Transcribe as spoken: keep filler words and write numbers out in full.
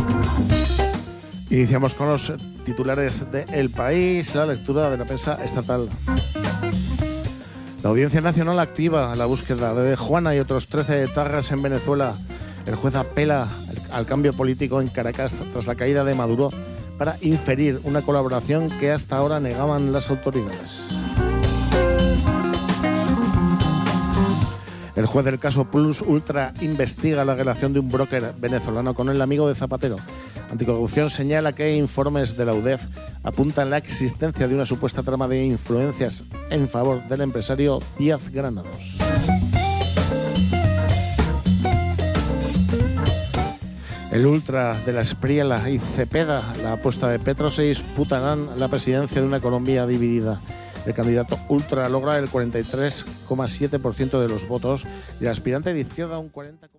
Iniciamos con los titulares de El País, la lectura de la prensa estatal. La Audiencia Nacional activa la búsqueda de Juana y otros trece etarras en Venezuela. El juez apela al cambio político en Caracas tras la caída de Maduro para inferir una colaboración que hasta ahora negaban las autoridades. El juez del caso Plus Ultra investiga la relación de un broker venezolano con el amigo de Zapatero. Anticorrupción señala que informes de la U D E F apuntan la existencia de una supuesta trama de influencias en favor del empresario Díaz Granados. El ultra de la Espriella y Cepeda, la apuesta de Petro, se disputarán la presidencia de una Colombia dividida. El candidato ultra logra el cuarenta y tres coma siete por ciento de los votos y el aspirante de izquierda un cuarenta por ciento.